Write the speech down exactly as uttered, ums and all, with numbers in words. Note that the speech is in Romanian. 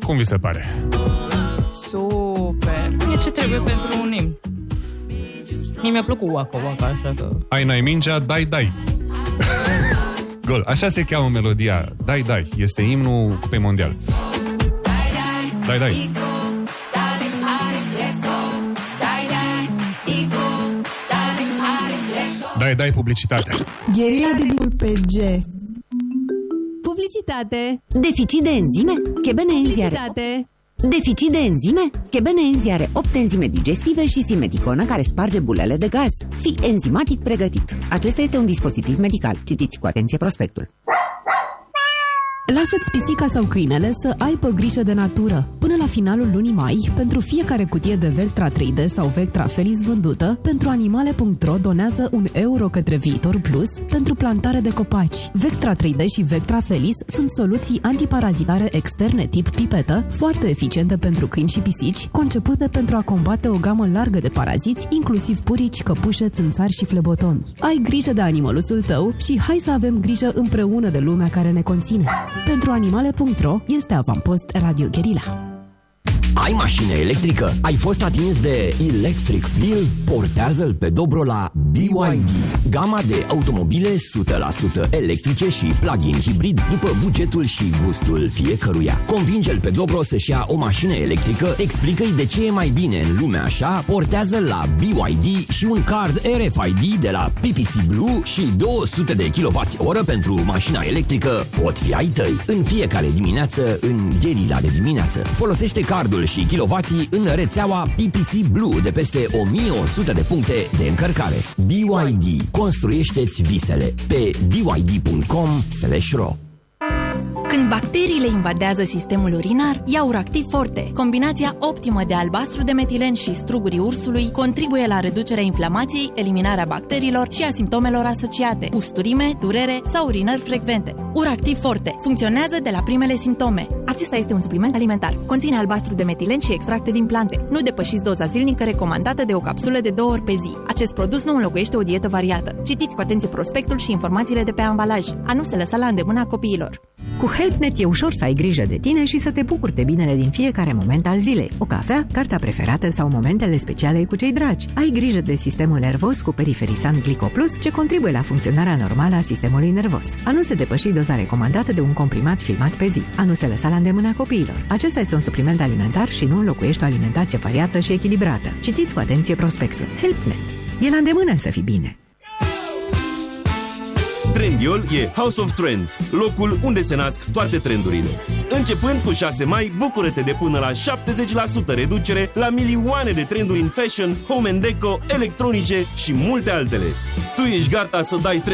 Cum vi se pare? Super! E ce trebuie pentru un imn. Mie mi-a plăcut Waka Waka, așa că... Ai n-ai mingea, dai, dai. Gol. Așa se cheamă melodia. Dai, dai. Este imnul Cupei Mondial. Dai, dai. Dai, dai, publicitate. Gherila de pe G. Publicitate. Deficit de enzime? Chebenenzi are... Publicitate. Deficit de enzime? Chebenenzi are opt enzime digestive și simeticonă care sparge bulele de gaz. Fii enzimatic pregătit. Acesta este un dispozitiv medical. Citiți cu atenție prospectul. Lasă-ți pisica sau câinele să aibă grijă de natură. Până la finalul lunii mai, pentru fiecare cutie de Vectra trei D sau Vectra Felis vândută, pentru animale punct ro donează un euro către Viitor Plus pentru plantare de copaci. Vectra trei D și Vectra Felis sunt soluții antiparazitare externe tip pipetă, foarte eficiente pentru câini și pisici, concepute pentru a combate o gamă largă de paraziți, inclusiv purici, căpușe, țânțari și flebotomi. Ai grijă de animăluțul tău și hai să avem grijă împreună de lumea care ne conține. Pentru animale punct ro este avampost Radio Guerilla. Ai mașină electrică? Ai fost atins de Electric Feel? Portează-l pe Dobro la B Y D. Gama de automobile o sută la sută electrice și plug-in hibrid după bugetul și gustul fiecăruia. Convinge-l pe Dobro să-și ia o mașină electrică, explică-i de ce e mai bine în lumea așa, portează la B Y D și un card R F I D de la P P C Blue și două sute de kilowați oră pentru mașina electrică pot fi ai tăi. În fiecare dimineață, în Gherila de dimineață, folosește cardul și kilowații în rețeaua P P C Blue de peste o mie o sută de puncte de încărcare. B Y D. Construiește-ți visele pe b y d punct com slash ro. Când bacteriile invadează sistemul urinar, ia Uractiv Forte. Combinația optimă de albastru de metilen și strugurii ursului contribuie la reducerea inflamației, eliminarea bacteriilor și a simptomelor asociate, usturime, durere sau urinări frecvente. Uractiv Forte funcționează de la primele simptome. Acesta este un supliment alimentar. Conține albastru de metilen și extracte din plante. Nu depășiți doza zilnică recomandată de o capsulă de două ori pe zi. Acest produs nu înlocuiește o dietă variată. Citiți cu atenție prospectul și informațiile de pe ambalaj. A nu se lăsa la îndemâna copiilor. Cu HelpNet e ușor să ai grijă de tine și să te bucuri de binele din fiecare moment al zilei. O cafea, cartea preferată sau momentele speciale cu cei dragi. Ai grijă de sistemul nervos cu Periferisan Glico Plus, ce contribuie la funcționarea normală a sistemului nervos. A nu se depăși doza recomandată de un comprimat filmat pe zi. A nu se lăsa la îndemâna copiilor. Acesta este un supliment alimentar și nu înlocuiește o alimentație variată și echilibrată. Citiți cu atenție prospectul. HelpNet. E la îndemână să fii bine. Trendyol e House of Trends, locul unde se nasc toate trendurile. Începând cu șase mai, bucură-te de până la șaptezeci la sută reducere la milioane de trenduri în fashion, home and deco, electronice și multe altele. Tu ești gata să dai